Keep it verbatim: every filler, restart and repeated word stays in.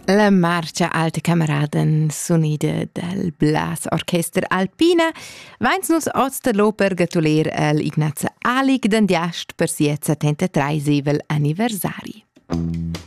La marcia alte cameraden sunida del Blas Orchester Alpina vains nus oz de l'oper gratuler al Ignaz Alig d'Andiast per siet settantatreisivel anniversari.